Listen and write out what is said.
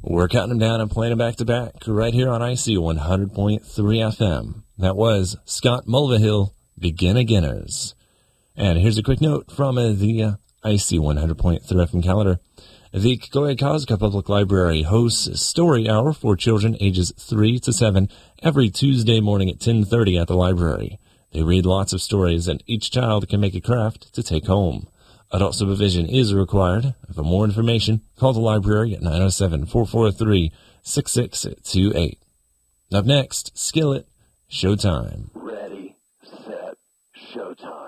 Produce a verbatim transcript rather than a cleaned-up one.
We're counting them down and playing them back to back right here on I C one hundred point three F M. That was Scott Mulvihill, Begin Againers. And here's a quick note from uh, the uh, I C one hundred point three F M calendar. The Kagoya-Kazaka Public Library hosts Story Hour for children ages three to seven every Tuesday morning at ten thirty at the library. They read lots of stories, and each child can make a craft to take home. Adult supervision is required. For more information, call the library at nine oh seven, four four three, six six two eight. Up next, Skillet, Showtime. Ready, set, showtime.